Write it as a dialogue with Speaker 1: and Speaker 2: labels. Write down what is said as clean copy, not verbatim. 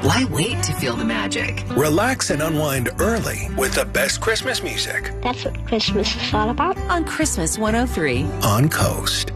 Speaker 1: Why wait to feel the magic?
Speaker 2: Relax and unwind early with the best Christmas music
Speaker 3: That's what Christmas is all about.
Speaker 1: On Christmas 103.
Speaker 2: on Coast.